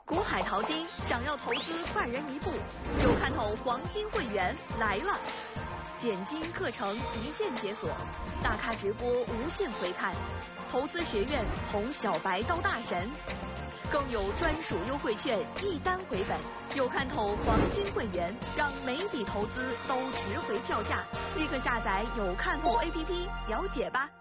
股海淘金，想要投资快人一步，有看头黄金会员来了！点金课程一键解锁，大咖直播无限回看，投资学院从小白到大神，更有专属优惠券一单回本。有看头黄金会员，让每笔投资都值回票价，立刻下载有看头 APP 了解吧。